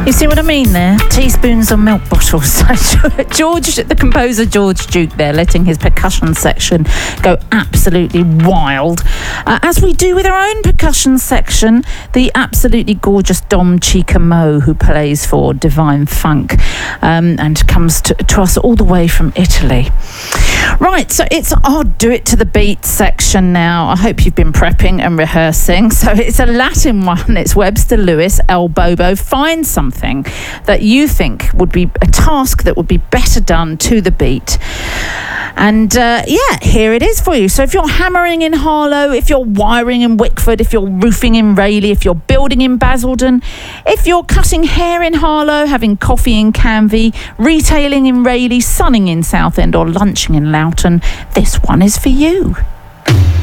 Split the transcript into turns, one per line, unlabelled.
You see what I mean there? Teaspoons on milk bottles. George, the composer George Duke there, letting his percussion section go absolutely wild. As we do with our own percussion section, the absolutely gorgeous Dom Chicamo, who plays for Divine Funk and comes to us all the way from Italy. Right, so it's our Do It to the Beat section now. I hope you've been prepping and rehearsing. So it's a Latin one. It's Webster Lewis, El Bobo. Find something that you think would be a task that would be better done to the beat. And here it is for you. So if you're hammering in Harlow, if you're wiring in Wickford, if you're roofing in Rayleigh, if you're building in Basildon, if you're cutting hair in Harlow, having coffee in Canvey, retailing in Rayleigh, sunning in Southend, or lunching in Loughton, this one is for you.